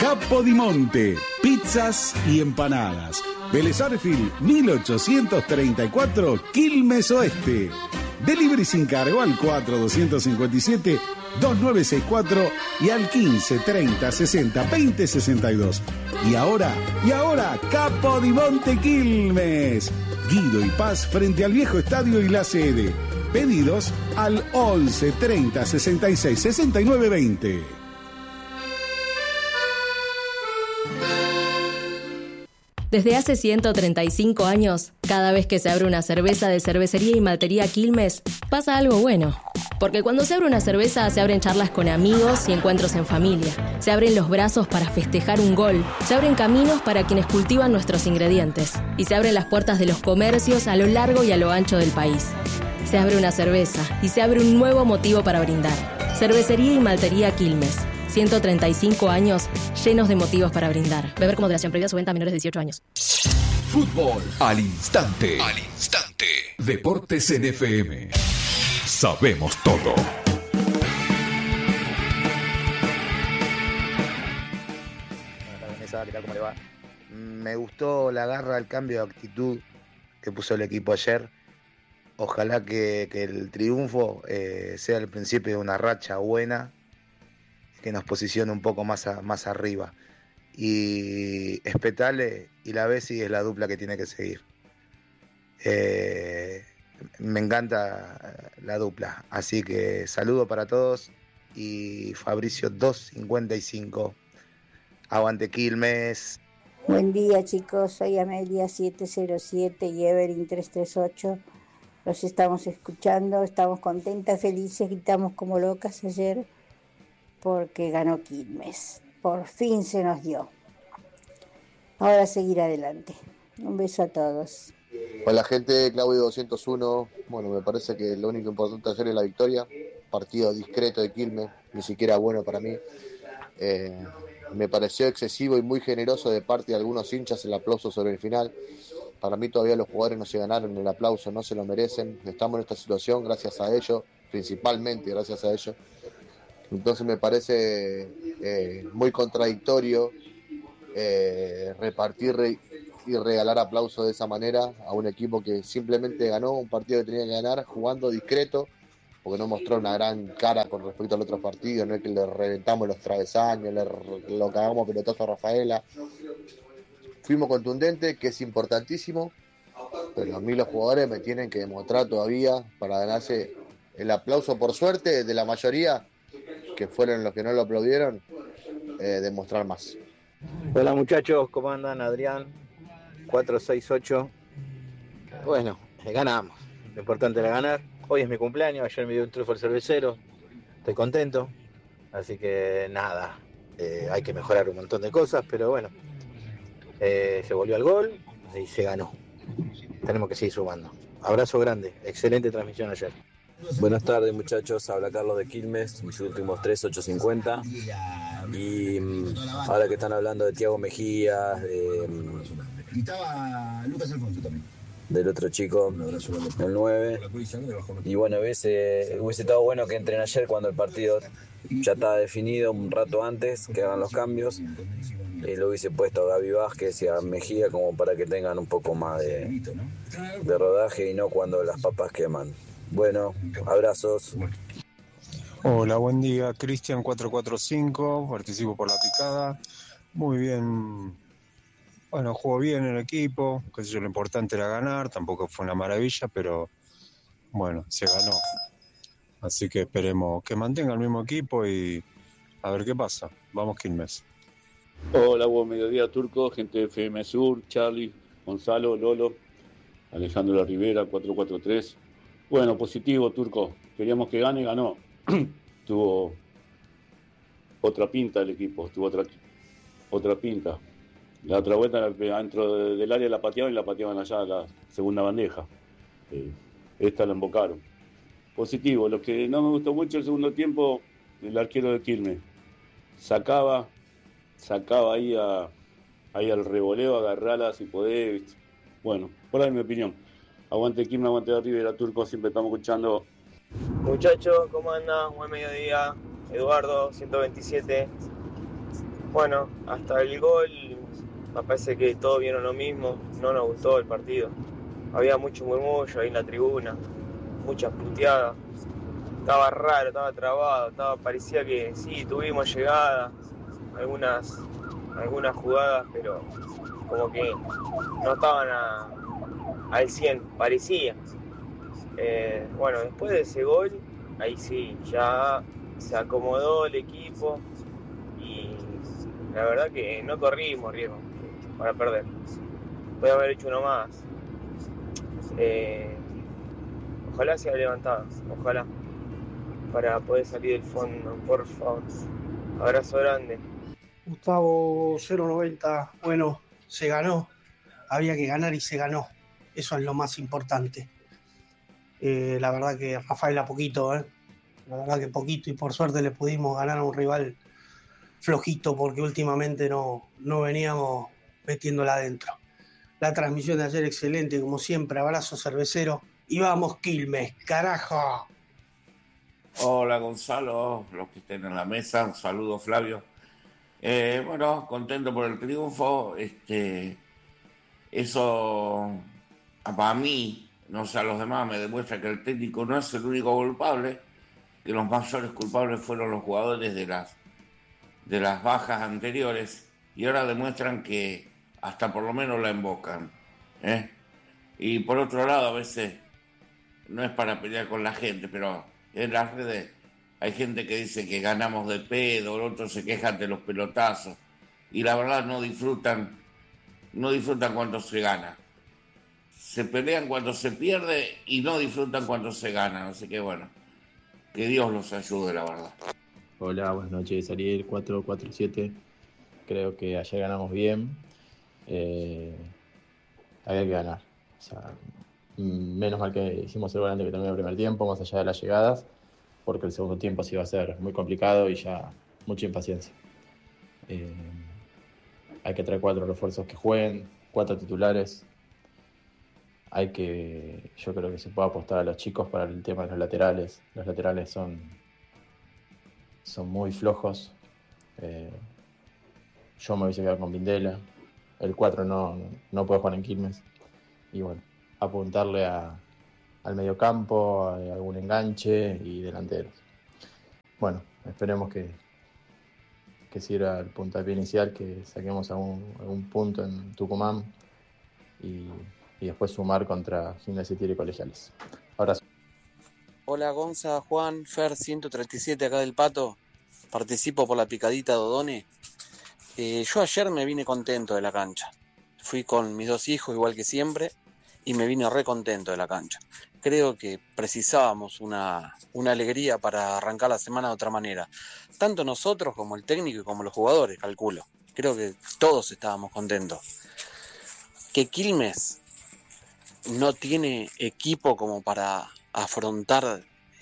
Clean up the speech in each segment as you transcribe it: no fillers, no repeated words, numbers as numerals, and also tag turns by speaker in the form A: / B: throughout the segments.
A: Capodimonte, pizzas y empanadas. Vélez Arfield, 1834, Quilmes Oeste. Delivery sin cargo al 4257-2964 y al 15 30 60 20 62. Y ahora, Capodimonte Quilmes. Guido y Paz frente al viejo estadio y la sede. Pedidos al 11 30 66 69 20.
B: Desde hace 135 años, cada vez que se abre una cerveza de Cervecería y Maltería Quilmes, pasa algo bueno. Porque cuando se abre una cerveza, se abren charlas con amigos y encuentros en familia. Se abren los brazos para festejar un gol. Se abren caminos para quienes cultivan nuestros ingredientes. Y se abren las puertas de los comercios a lo largo y a lo ancho del país. Se abre una cerveza y se abre un nuevo motivo para brindar. Cervecería y Maltería Quilmes. 135 años llenos de motivos para brindar. Beber con moderación, previa su venta a menores de 18 años.
C: Fútbol al instante. Al instante. Deportes en FM. Sabemos todo.
D: ¿Qué tal? ¿Cómo le va? Me gustó la garra, el cambio de actitud que puso el equipo ayer. Ojalá que el triunfo sea el principio de una racha buena que nos posicione un poco más arriba. Y Espetale y la Bessi es la dupla que tiene que seguir. Me encanta la dupla, así que saludo para todos. Y Fabricio 255, aguante Quilmes.
E: Buen día, chicos, soy Amelia 707 y Evelyn 338. Los estamos escuchando, estamos contentas, felices, gritamos como locas ayer porque ganó Quilmes. Por fin se nos dio. Ahora seguir adelante. Un beso a todos.
F: Hola gente, Claudio 201. Bueno, me parece que lo único importante ayer es la victoria. Partido discreto de Quilmes, ni siquiera bueno para mí. Me pareció excesivo y muy generoso de parte de algunos hinchas el aplauso sobre el final. Para mí todavía los jugadores no se ganaron el aplauso, no se lo merecen. Estamos en esta situación gracias a ellos, principalmente gracias a ellos. Entonces me parece muy contradictorio repartir y regalar aplausos de esa manera a un equipo que simplemente ganó un partido que tenía que ganar jugando discreto, porque no mostró una gran cara con respecto al otro partido. No es que le reventamos los travesaños, lo cagamos pelotazo a Rafaela. Fuimos contundentes, que es importantísimo, pero a mí los jugadores me tienen que demostrar todavía para ganarse el aplauso, por suerte, de la mayoría, que fueron los que no lo aplaudieron, demostrar más.
G: Hola muchachos, ¿cómo andan? Adrián 468. Bueno, ganamos, lo importante era ganar. Hoy es mi cumpleaños, ayer me dio un triunfo el cervecero, estoy contento, así que nada, hay que mejorar un montón de cosas, pero bueno, se volvió al gol y se ganó. Tenemos que seguir sumando. Abrazo grande, excelente transmisión ayer.
H: Buenas tardes muchachos, habla Carlos de Quilmes, mis últimos 3850. Y ahora que están hablando de Thiago Mejía, del otro chico, el 9, y bueno, hubiese estado bueno que entren ayer cuando el partido ya estaba definido un rato antes, que hagan los cambios, y lo hubiese puesto a Gaby Vázquez y a Mejía como para que tengan un poco más de rodaje y no cuando las papas queman. Bueno, abrazos.
I: Hola, buen día, Cristian 445, participo por la picada. Muy bien, bueno, jugó bien el equipo, qué sé yo, lo importante era ganar, tampoco fue una maravilla, pero bueno, se ganó. Así que esperemos que mantenga el mismo equipo y a ver qué pasa. Vamos Quilmes.
J: Hola, buen mediodía, Turco, gente de FM Sur, Charlie, Gonzalo, Lolo, Alejandro La Rivera, 443. Bueno, positivo, Turco. Queríamos que gane y ganó. Tuvo otra pinta el equipo, tuvo otra pinta. La otra vuelta dentro del área la pateaban y la pateaban allá a la segunda bandeja. Esta la embocaron. Positivo. Lo que no me gustó mucho el segundo tiempo, el arquero de Quilmes. Sacaba ahí al revoleo, agarrala si podés. Bueno, por ahí mi opinión. Aguante Quilmes, aguante de Rivera, Turco, siempre estamos escuchando.
K: Muchachos, ¿cómo andan? Buen mediodía. Eduardo, 127. Bueno, hasta el gol me parece que todos vieron lo mismo, no nos gustó el partido. Había mucho murmullo ahí en la tribuna, muchas puteadas. Estaba raro, estaba trabado, parecía que sí, tuvimos llegada, algunas jugadas, pero como que no estaban al 100, parecía. Bueno, después de ese gol, ahí sí, ya se acomodó el equipo y la verdad que no corrimos riesgo para perder. Podía haber hecho uno más. Ojalá se haya levantado, ojalá, para poder salir del fondo, por favor. Abrazo grande.
L: Gustavo 090, bueno, se ganó, había que ganar y se ganó, eso es lo más importante. La verdad que Rafaela poquito, la verdad que poquito, y por suerte le pudimos ganar a un rival flojito porque últimamente no veníamos metiéndola adentro. La transmisión de ayer excelente, como siempre, abrazo cervecero y vamos Quilmes, carajo.
M: Hola Gonzalo, los que estén en la mesa, un saludo Flavio. Bueno, contento por el triunfo. Eso para mí, no sé a los demás, me demuestra que el técnico no es el único culpable, que los mayores culpables fueron los jugadores de las bajas anteriores, y ahora demuestran que hasta por lo menos la embocan. Y por otro lado, a veces no es para pelear con la gente, pero en las redes hay gente que dice que ganamos de pedo, otros se quejan de los pelotazos, y la verdad no disfrutan cuando se gana. Se pelean cuando se pierde y no disfrutan cuando se gana. Así que bueno, que Dios los ayude, la verdad.
N: Hola, buenas noches, Ariel 447. Creo que ayer ganamos bien. Había que ganar. O sea, menos mal que hicimos el gol antes que termine el primer tiempo, más allá de las llegadas, porque el segundo tiempo sí iba a ser muy complicado y ya mucha impaciencia. Hay que traer 4 refuerzos que jueguen, 4 titulares. Yo creo que se puede apostar a los chicos para el tema de los laterales. Los laterales son muy flojos. Yo me hubiese quedado con Vindela. El 4 no puede jugar en Quilmes. Y bueno, apuntarle al mediocampo, a algún enganche y delanteros. Bueno, esperemos que sirva el puntapié inicial, que saquemos algún punto en Tucumán y después sumar contra Gimnasia y Tiro y Colegiales. Abrazo.
O: Hola Gonza, Juan, Fer 137 acá del Pato. Participo por la picadita de Odone. Yo ayer me vine contento de la cancha. Fui con mis 2 hijos igual que siempre y me vine re contento de la cancha. Creo que precisábamos una alegría para arrancar la semana de otra manera. Tanto nosotros como el técnico y como los jugadores, calculo. Creo que todos estábamos contentos. Que Quilmes no tiene equipo como para afrontar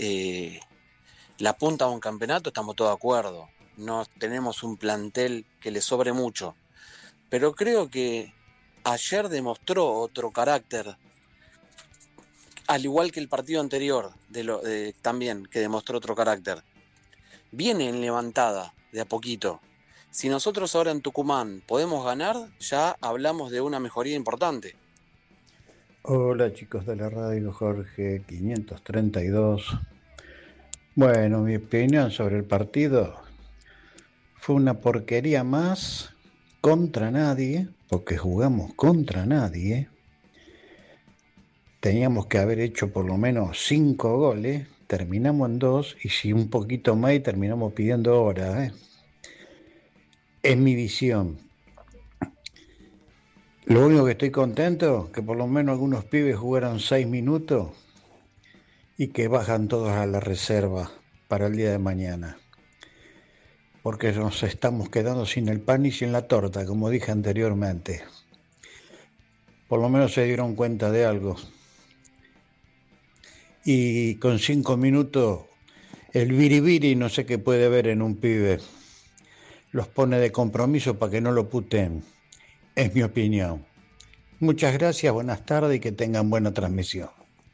O: la punta de un campeonato, estamos todos de acuerdo. No tenemos un plantel que le sobre mucho. Pero creo que ayer demostró otro carácter, al igual que el partido anterior, también, que demostró otro carácter. Viene en levantada, de a poquito. Si nosotros ahora en Tucumán podemos ganar, ya hablamos de una mejoría importante.
P: Hola chicos de la radio, Jorge 532. Bueno, mi opinión sobre el partido fue una porquería más, contra nadie, porque jugamos contra nadie. Teníamos que haber hecho por lo menos 5 goles, terminamos en 2 y si un poquito más y terminamos pidiendo horas. Es mi visión. Lo único que estoy contento, que por lo menos algunos pibes jugaron 6 minutos y que bajan todos a la reserva para el día de mañana. Porque nos estamos quedando sin el pan y sin la torta, como dije anteriormente. Por lo menos se dieron cuenta de algo. Y con 5 minutos, el biribiri no sé qué puede ver en un pibe. Los pone de compromiso para que no lo puteen. Es mi opinión. Muchas gracias, buenas tardes y que tengan buena transmisión.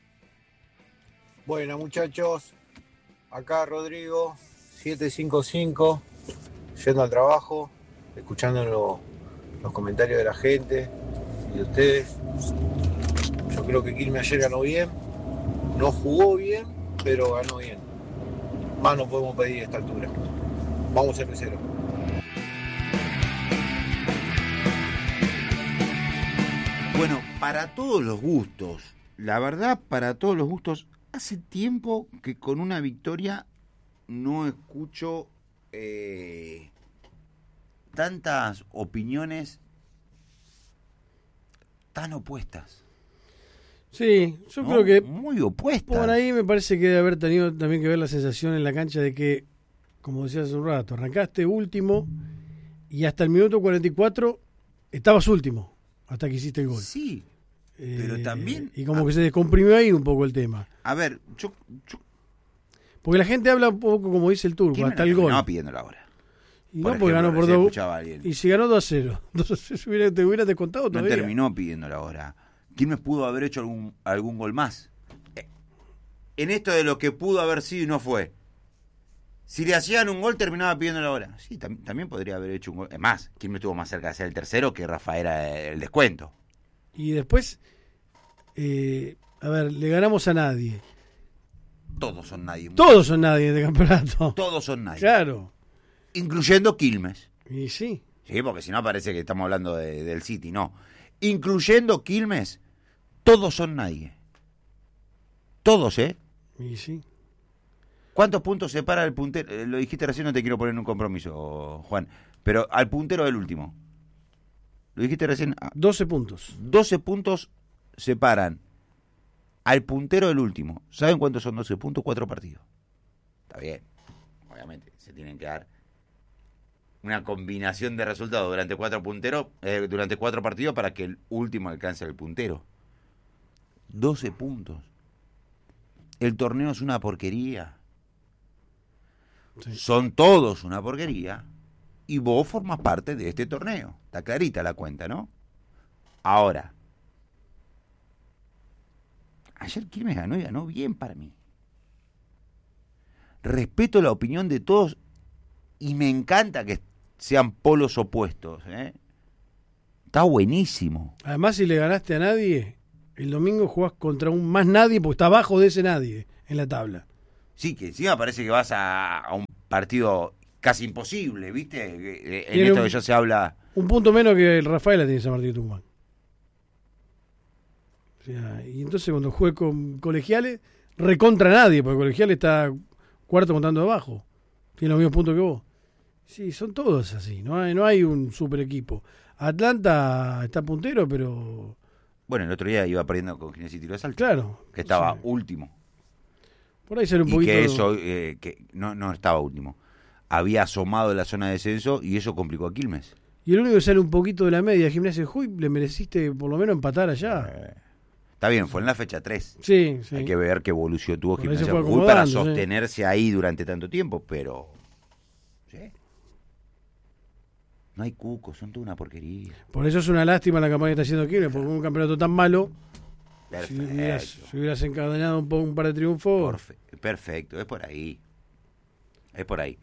Q: Bueno, muchachos, acá Rodrigo, 755, yendo al trabajo. escuchando los comentarios de la gente y de ustedes. Yo creo que Quilmes ayer ganó bien, no jugó bien, pero ganó bien. Más no podemos pedir a esta altura. Vamos cervecero.
R: Bueno, para todos los gustos, la verdad, para todos los gustos, hace tiempo que con una victoria no escucho tantas opiniones tan opuestas.
S: Sí, yo
R: ¿no?
S: creo que
R: muy opuestas.
S: Por ahí me parece que debe haber tenido también que ver la sensación en la cancha de que, como decías hace un rato, arrancaste último y hasta el minuto 44 estabas último, hasta que hiciste el gol.
R: Sí, pero también...
S: Y como que se descomprimió ahí un poco el tema.
R: A ver, yo
S: porque la gente habla un poco como dice el turco, hasta el gol.
R: No pidiendo la hora.
S: Y no, porque ganó por 2. Y si ganó 2-0. Entonces te hubiera descontado todavía.
R: No terminó pidiendo la hora. Quilmes pudo haber hecho algún gol más. En esto de lo que pudo haber sido y no fue. Si le hacían un gol, terminaba pidiendo la hora. Sí, también podría haber hecho un gol. Es más, Quilmes estuvo más cerca de hacer el tercero que Rafael era el descuento.
S: Y después, a ver, le ganamos a nadie.
R: Todos son nadie.
S: Todos son nadie de campeonato.
R: Todos son nadie.
S: Claro.
R: Incluyendo Quilmes.
S: Y sí.
R: Sí, porque si no parece que estamos hablando del City, no. Incluyendo Quilmes, todos son nadie. Todos, ¿eh?
S: Y sí.
R: ¿Cuántos puntos separa el puntero? Lo dijiste recién, no te quiero poner en un compromiso, Juan. Pero al puntero del último. Lo dijiste recién.
S: 12 puntos.
R: 12 puntos separan al puntero del último. ¿Saben cuántos son 12 puntos? 4 partidos. Está bien. Obviamente, se tienen que dar una combinación de resultados durante 4 partidos para que el último alcance al puntero. 12 puntos. El torneo es una porquería. Sí. Son todos una porquería. Y vos formás parte de este torneo. Está clarita la cuenta, ¿no? Ahora, ayer Quilmes ganó y ganó bien para mí. Respeto la opinión de todos y me encanta que sean polos opuestos, ¿eh? Está buenísimo.
S: Además, si le ganaste a nadie, el domingo jugás contra un más nadie porque está abajo de ese nadie en la tabla.
R: Sí, que encima parece que vas a un partido casi imposible, ¿viste? En esto que ya se habla...
S: Un punto menos que el Rafaela tiene San Martín de Tucumán. O sea, y entonces cuando juegue con Colegiales, recontra nadie, porque Colegiales está cuarto contando abajo. Tiene los mismos puntos que vos. Sí, son todos así, no hay un super equipo. Atlanta está puntero, pero...
R: Bueno, el otro día iba perdiendo con Ginés y Tiro de Salta.
S: Claro.
R: Que estaba
S: sí.
R: Último.
S: Por ahí sale un
R: y
S: poquito...
R: que eso, que no estaba último. Había asomado en la zona de descenso y eso complicó a Quilmes.
S: Y el único que sale un poquito de la media, Gimnasia de Jujuy, le mereciste por lo menos empatar allá.
R: Está bien, fue en la fecha 3.
S: Sí.
R: Hay que ver qué evolución tuvo Gimnasia
S: de
R: Jujuy para sostenerse ahí durante tanto tiempo, pero... ¿sí? No hay cucos, son toda una porquería.
S: Por eso es una lástima la campaña que está haciendo Quilmes, porque un campeonato tan malo, si hubieras encadenado un par de triunfos...
R: Perfecto, es por ahí. Es por ahí.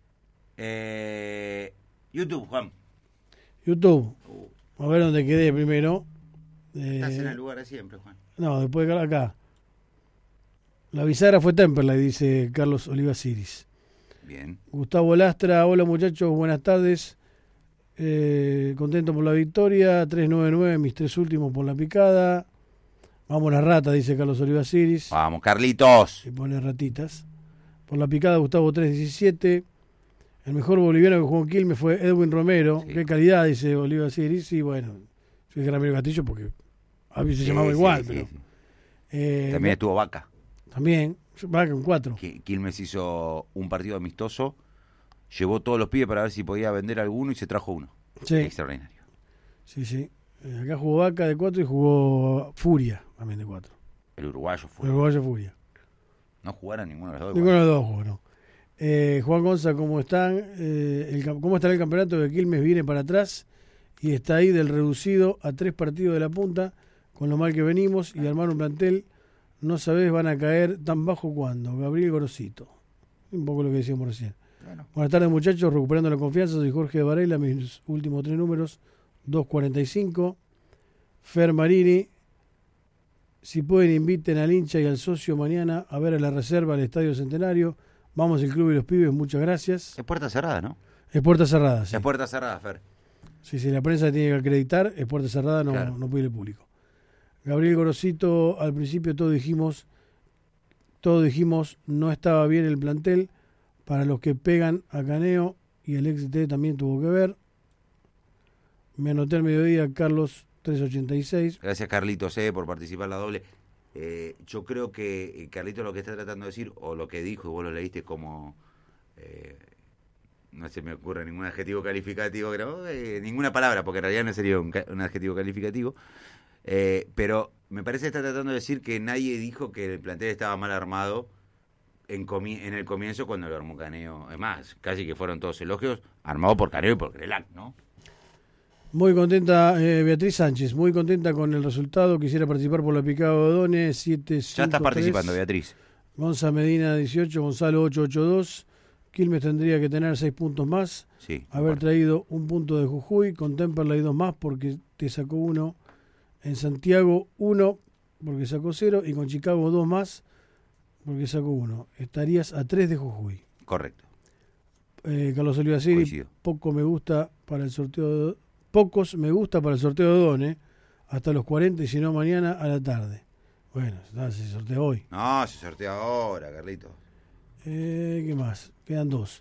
R: YouTube, Juan.
S: YouTube. A ver dónde quedé primero.
R: Estás en el lugar de siempre, Juan.
S: No, después de acá. La bisagra fue Temperley, dice Carlos Oliva Ciris.
R: Bien.
S: Gustavo Lastra, hola muchachos, buenas tardes. Contento por la victoria. 399, mis 3 últimos por la picada. Vamos la rata, dice Carlos Oliva Ciris.
R: Vamos, Carlitos.
S: Se pone ratitas. Por la picada, Gustavo 317. El mejor boliviano que jugó en Quilmes fue Edwin Romero. Sí. Qué calidad, dice Oliva Ciris. Y bueno, yo dije Ramiro Castillo porque a mí se llamaba igual. Pero
R: también estuvo Vaca.
S: También, Vaca con 4.
R: Quilmes hizo un partido amistoso, llevó todos los pibes para ver si podía vender alguno y se trajo uno.
S: Sí.
R: Extraordinario.
S: Sí. Acá jugó Vaca de 4 y jugó Furia también de 4.
R: El uruguayo
S: Furia.
R: No jugaron ninguno de los dos.
S: Ninguno de los dos jugó, no. Juan Gonza, ¿cómo están? ¿Cómo estará el campeonato? De Quilmes viene para atrás y está ahí del reducido a 3 partidos de la punta, con lo mal que venimos, y armar un plantel, no sabés, van a caer tan bajo cuando. Gabriel Gorosito. Un poco lo que decíamos recién. Buenas tardes, muchachos. Recuperando la confianza, soy Jorge de Varela. Mis últimos 3 números, 245. Fer Marini. Si pueden, inviten al hincha y al socio mañana a ver a la reserva al Estadio Centenario. Vamos el club y los pibes, muchas gracias.
R: Es puerta cerrada, ¿no?
S: Es puerta cerrada, sí.
R: Es puerta cerrada, Fer.
S: Sí, la prensa tiene que acreditar, es puerta cerrada, no,
R: Claro.
S: no puede ir el público. Gabriel Gorosito, al principio todos dijimos, no estaba bien el plantel. Para los que pegan a Caneo y el XT también tuvo que ver. Me anoté al mediodía, Carlos 386.
R: Gracias, Carlitos, por participar la doble. Yo creo que Carlitos lo que está tratando de decir, o lo que dijo, y vos lo leíste como... no se me ocurre ningún adjetivo calificativo, ninguna palabra, porque en realidad no sería un adjetivo calificativo. Pero me parece que está tratando de decir que nadie dijo que el plantel estaba mal armado en el comienzo cuando lo armó Caneo. Es más, casi que fueron todos elogios armados por Caneo y por Crelac, ¿no?
S: Muy contenta, Beatriz Sánchez, muy contenta con el resultado. Quisiera participar por la picada de Odones, 753.
R: Ya estás participando, Beatriz.
S: Gonza Medina, 18, Gonzalo, 882. Quilmes tendría que tener 6 puntos más.
R: Sí.
S: Haber traído un punto de Jujuy. Con Temperley 2 más porque te sacó 1. En Santiago 1 porque sacó 0. Y con Chicago 2 más porque sacó 1. Estarías a 3 de Jujuy.
R: Correcto.
S: Carlos Olivaciri, pocos me gusta para el sorteo de Odone, hasta los 40 y si no mañana a la tarde. Bueno, se sortea hoy.
R: No, se sortea ahora, Carlitos.
S: ¿Qué más? Quedan 2.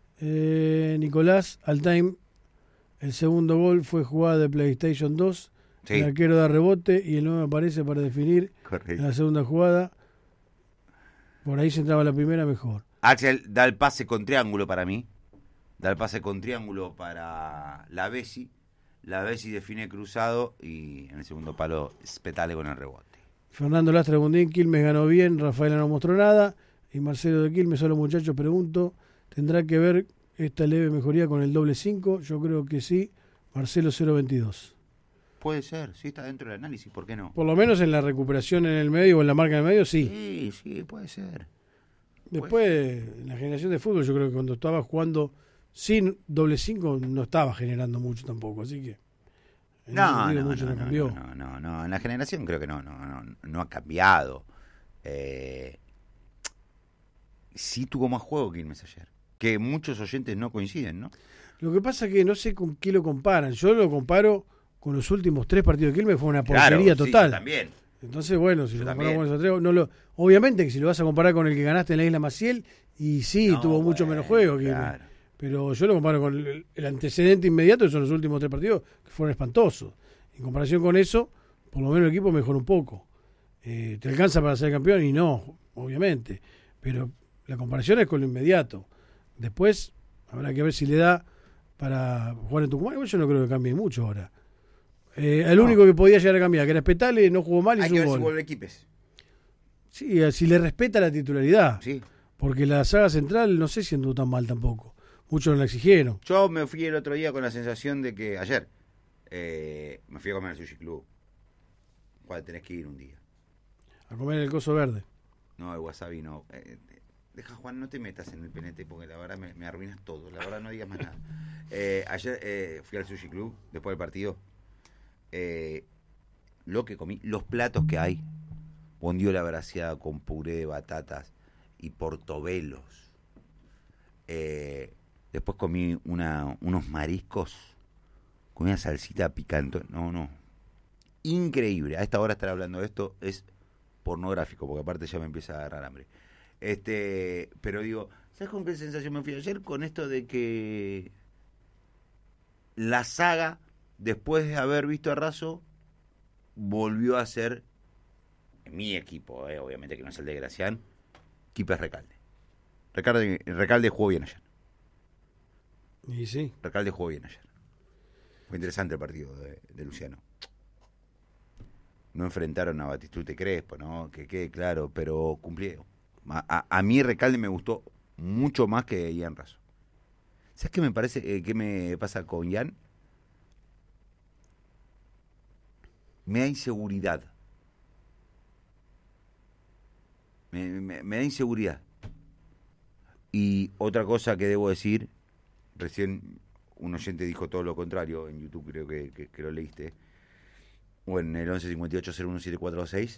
S: Nicolás, al time, el segundo gol fue jugada de PlayStation 2.
R: Sí.
S: El arquero da rebote y el 9 aparece para definir.
R: Correcto.
S: En la segunda jugada. Por ahí se entraba la primera mejor.
R: Axel da el pase con triángulo para mí. Da el pase con triángulo para la Bessi. La Bessi define cruzado y en el segundo palo Spetale con el rebote.
S: Fernando Lastra de Bundín, Quilmes ganó bien, Rafaela no mostró nada. Y Marcelo de Quilmes, solo muchachos, pregunto, ¿tendrá que ver esta leve mejoría con el doble 5? Yo creo que sí. Marcelo 022.
R: Puede ser, sí está dentro del análisis, ¿por qué no?
S: Por lo menos en la recuperación en el medio o en la marca en el medio,
R: sí. Sí, puede ser.
S: Después, en la generación de fútbol, yo creo que cuando estaba jugando sin doble 5 no estaba generando mucho tampoco, así que
R: No,
S: cambió.
R: En la generación creo que no ha cambiado. Sí tuvo más juego Quilmes ayer, que muchos oyentes no coinciden, ¿no?
S: Lo que pasa es que no sé con qué lo comparan. Yo lo comparo con los últimos 3 partidos de Quilmes, fue una porquería total.
R: Sí, también.
S: Entonces, bueno, si lo comparamos con esos 3, obviamente que si lo vas a comparar con el que ganaste en la Isla Maciel, y sí, tuvo mucho menos juego Quilmes. Claro. Pero yo lo comparo con el antecedente inmediato, que son los últimos 3 partidos, que fueron espantosos. En comparación con eso, por lo menos el equipo mejoró un poco. ¿Te alcanza para ser campeón? Y no, obviamente. Pero la comparación es con lo inmediato. Después habrá que ver si le da para jugar en Tucumán. Yo no creo que cambie mucho ahora. El único que podía llegar a cambiar, que era Spetale, no jugó mal y hizo un gol. Hay que ver si vuelve Equipes. Sí, si le respeta la titularidad. Sí. Porque la saga central no sé si anduvo tan mal tampoco. Muchos no la exigieron.
R: Yo me fui el otro día con la sensación de que ayer me fui a comer al Sushi Club. Juan, tenés que ir un día.
S: A comer el coso verde.
R: No, el wasabi no. Deja, Juan, no te metas en el penete porque la verdad me arruinas todo. La verdad no digas más nada. Ayer fui al Sushi Club después del partido. Lo que comí, los platos que hay. Bondiola braseada con puré de batatas y portobelos. Después comí unos mariscos con una salsita picante. No. Increíble. A esta hora estar hablando de esto es pornográfico, porque aparte ya me empieza a agarrar hambre. Pero digo, ¿sabes con qué sensación me fui ayer? Con esto de que la saga, después de haber visto a Razo, volvió a ser mi equipo, obviamente que no es el de Gracián, Quipes Recalde. Recalde jugó bien ayer.
S: Y sí.
R: Recalde jugó bien ayer. Fue interesante el partido de Luciano. No enfrentaron a Batistuta y Crespo, ¿no? Que quede claro, pero cumplieron. A mí Recalde me gustó mucho más que Ian Razo. ¿Sabes qué me parece? ¿Qué me pasa con Ian? Me da inseguridad. Me da inseguridad. Y otra cosa que debo decir, recién un oyente dijo todo lo contrario, en YouTube creo que lo leíste, o en el 1158-017426,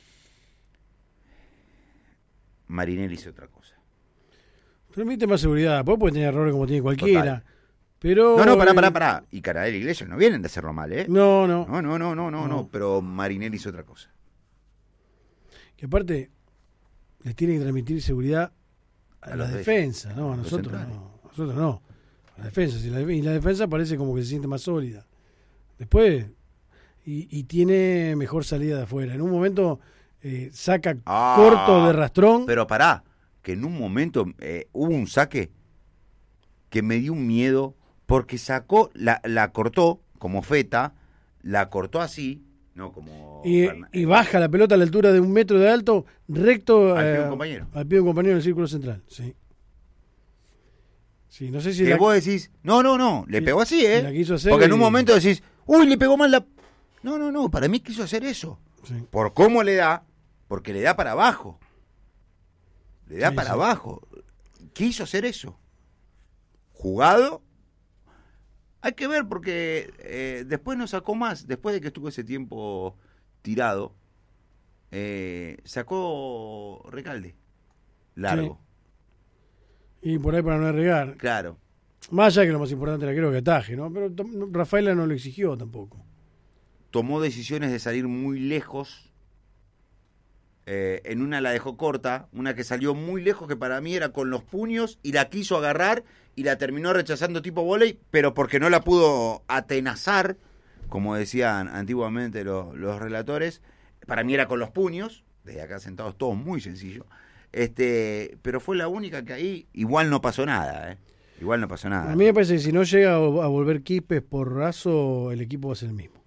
R: Marinelli hizo otra cosa.
S: Permite más seguridad, después puede tener errores como tiene cualquiera.
R: Total.
S: Pero
R: No, pará. Y Canadá y Iglesias no vienen de hacerlo mal, ¿eh? No, pero Marinelli hizo otra cosa.
S: Que aparte les tiene que transmitir seguridad a la defensa, ¿no? A nosotros no. Nosotros no. A la defensa. Y la defensa parece como que se siente más sólida. Después, y tiene mejor salida de afuera. En un momento saca corto de rastrón.
R: Pero pará, que en un momento hubo un saque que me dio un miedo porque sacó, la cortó como feta, la cortó así, no como...
S: Y baja la pelota a la altura de 1 metro de alto, recto
R: al pie de un compañero.
S: Al pie de un compañero en el círculo central, sí. Sí, no sé si...
R: Que vos decís, no, le pegó así, ¿eh?
S: La quiso hacer
R: porque en un momento decís, uy, le pegó mal la... No, para mí quiso hacer eso.
S: Sí.
R: Por cómo le da, porque le da para abajo. Le da para abajo. Quiso hacer eso. Jugado. Hay que ver porque después no sacó más. Después de que estuvo ese tiempo tirado, sacó Recalde. Largo.
S: Sí. Y por ahí para no arriesgar.
R: Claro.
S: Más allá que lo más importante era creo que ataje, ¿no? Pero Rafaela no lo exigió tampoco.
R: Tomó decisiones de salir muy lejos. En una la dejó corta, una que salió muy lejos, que para mí era con los puños, y la quiso agarrar y la terminó rechazando tipo vóley, pero porque no la pudo atenazar, como decían antiguamente los relatores. Para mí era con los puños, desde acá sentados todo muy sencillo, pero fue la única que ahí igual no pasó nada, Igual no pasó nada.
S: A mí me parece que si no llega a volver Quipes por Razo, el equipo va a ser el mismo.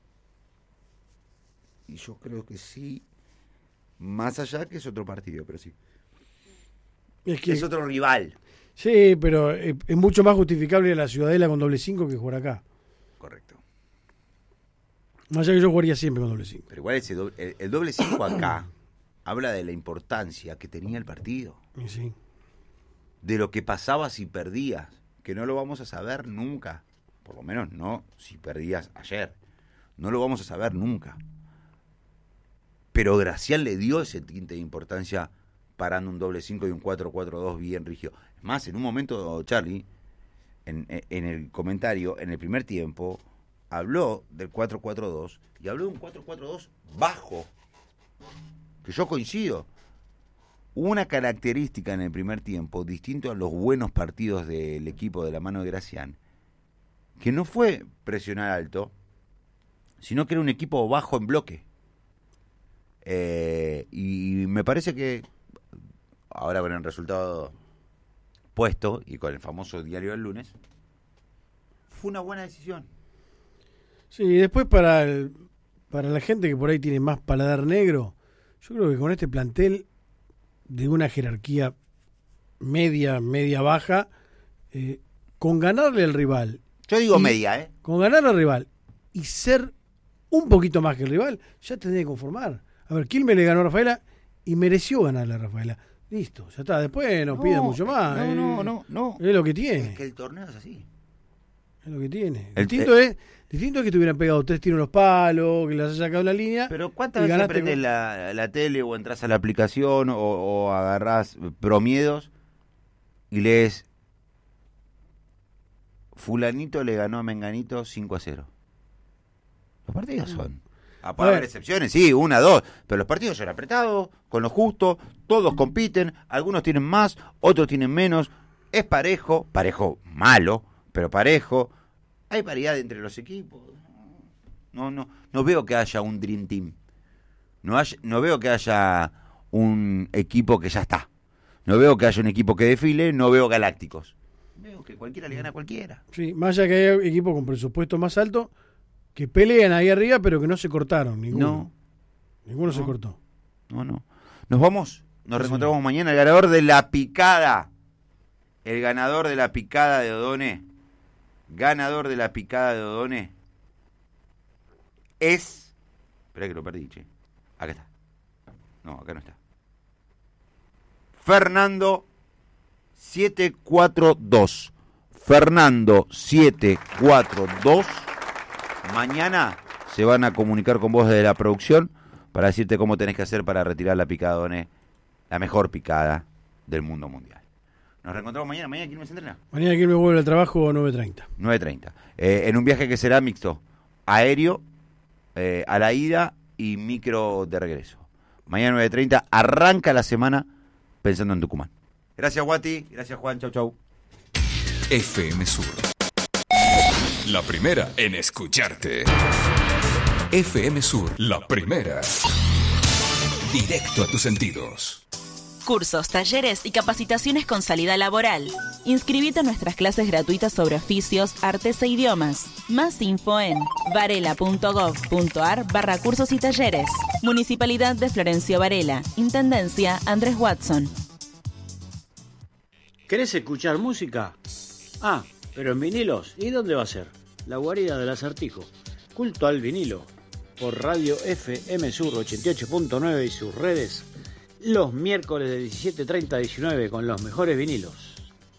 R: Y yo creo que sí. Más allá que es otro partido, pero sí. Es otro rival.
S: Sí, pero es mucho más justificable la Ciudadela con doble 5 que jugar acá.
R: Correcto.
S: Más allá que yo jugaría siempre con doble 5.
R: Pero igual el doble 5 acá habla de la importancia que tenía el partido.
S: Sí.
R: De lo que pasaba si perdías, que no lo vamos a saber nunca. Por lo menos no si perdías ayer. No lo vamos a saber nunca. Pero Gracial le dio ese tinte de importancia parando un doble 5 y un 4-4-2 bien rígido. Es más, en un momento, Charlie, en el comentario, en el primer tiempo, habló del 4-4-2 y habló de un 4-4-2 bajo. Que yo coincido. Hubo una característica en el primer tiempo, distinto a los buenos partidos del equipo de la mano de Gracián, que no fue presionar alto, sino que era un equipo bajo en bloque. Y me parece que ahora con el resultado puesto y con el famoso diario del lunes fue una buena decisión.
S: Sí, y después para la gente que por ahí tiene más paladar negro, yo creo que con este plantel de una jerarquía media baja, con ganarle al rival,
R: yo digo media,
S: con ganarle al rival y ser un poquito más que el rival, ya tendría que conformar. A ver, Quilmes le ganó a Rafaela y mereció ganarle a Rafaela. Listo, ya está. Después no pida mucho más.
R: No.
S: Es lo que tiene.
R: Es que el torneo es así.
S: Es lo que tiene. Distinto es que te hubieran pegado 3 tiros en los palos, que les haya sacado la línea.
R: Pero ¿cuántas veces prendes la tele o entras a la aplicación o agarrás Promiedos y lees fulanito le ganó a Menganito 5-0? Los partidos son... Puede haber excepciones, sí, 1, 2, pero los partidos son apretados, con lo justo, todos compiten, algunos tienen más, otros tienen menos, es parejo malo, pero parejo, hay paridad entre los equipos. No veo que haya un Dream Team, no veo que haya un equipo que ya está, no veo que haya un equipo que desfile, no veo galácticos, veo que cualquiera le gana a cualquiera.
S: Sí, más allá que haya equipos con presupuesto más alto, que pelean ahí arriba, pero que no se cortaron, ninguno. Ninguno se cortó.
R: No. Nos vamos, nos reencontramos mañana. El ganador de la picada. El ganador de la picada de Odone. Ganador de la picada de Odone. Es... Espera que lo perdí, che. Acá está. No, acá no está. Fernando 742. Fernando 742. Mañana se van a comunicar con vos desde la producción para decirte cómo tenés que hacer para retirar la picada Doné, la mejor picada del mundo mundial. Nos reencontramos mañana. ¿Mañana quién me entrena?
S: Mañana quién me vuelve al trabajo a 9:30.
R: 9:30. En un viaje que será mixto, aéreo, a la ida y micro de regreso. Mañana 9:30 arranca la semana pensando en Tucumán. Gracias, Guati. Gracias, Juan. Chau, chau.
C: FM Sur. La primera en escucharte. FM Sur, la primera. Directo a tus sentidos.
T: Cursos, talleres y capacitaciones con salida laboral. Inscribite a nuestras clases gratuitas sobre oficios, artes e idiomas. Más info en varela.gov.ar/cursos y talleres. Municipalidad de Florencio Varela. Intendencia Andrés Watson.
U: ¿Querés escuchar música? Ah, pero en vinilos. ¿Y dónde va a ser? La guarida del Acertijo. Culto al vinilo. Por Radio FM Sur 88.9 y sus redes. Los miércoles de 17:30 a 19 con los mejores vinilos.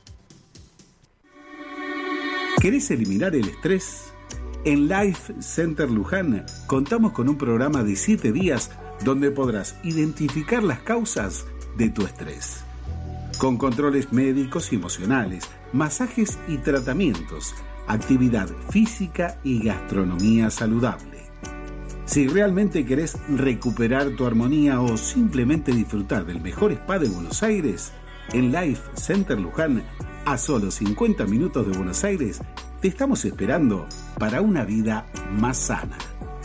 A: ¿Querés eliminar el estrés? En Life Center Luján contamos con un programa de 7 días donde podrás identificar las causas de tu estrés. Con controles médicos y emocionales, masajes y tratamientos, actividad física y gastronomía saludable. Si realmente querés recuperar tu armonía o simplemente disfrutar del mejor spa de Buenos Aires, en Life Center Luján, a solo 50 minutos de Buenos Aires, te estamos esperando para una vida más sana.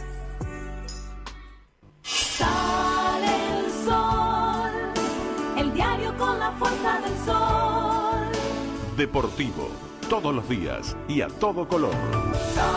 V: Sale el sol, el diario con la fuerza del sol.
C: Deportivo, todos los días y a todo color.